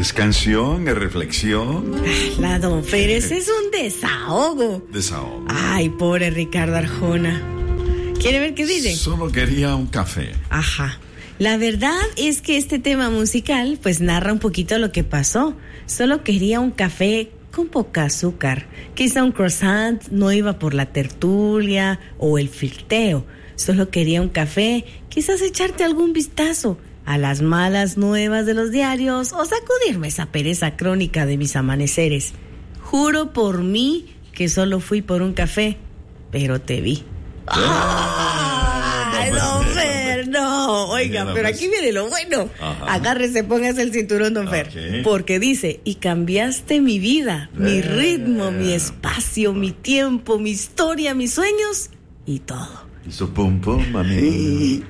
¿Es canción? ¿Es reflexión? La Don Fer, ese es un desahogo. Desahogo. Ay, pobre Ricardo Arjona. ¿Quiere ver qué dice? Solo quería un café. Ajá. La verdad es que este tema musical pues narra un poquito lo que pasó. Solo quería un café con poca azúcar. Quizá un croissant, no iba por la tertulia o el flirteo. Solo quería un café, quizás echarte algún vistazo a las malas nuevas de los diarios o sacudirme esa pereza crónica de mis amaneceres. Juro por mí que solo fui por un café, pero te vi. ¡Ay, Don Fer! No, oiga, pero aquí viene lo bueno. Ajá. Agárrese, póngase el cinturón, Don Fer. Okay. Porque dice, y cambiaste mi vida, mi ritmo, mi espacio, mi tiempo, mi historia, mis sueños y todo. Hizo pum pum, mami.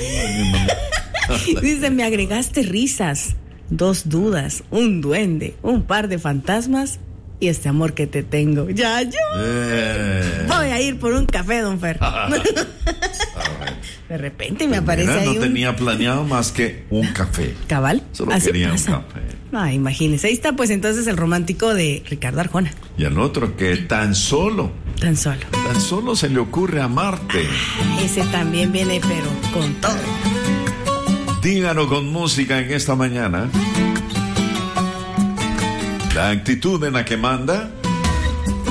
Dice, me agregaste risas, 2 dudas, un duende, un par de fantasmas y este amor que te tengo. Ya, yo voy a ir por un café, Don Fer. De repente me aparece ahí no tenía planeado más que un café. ¿Cabal? Solo quería pasa. Un café. Ah, imagínese. Ahí está, pues, entonces el romántico de Ricardo Arjona. Y el otro que tan solo se le ocurre amarte. Ese también viene, pero con todo. Díganos con música en esta mañana. La actitud en la que manda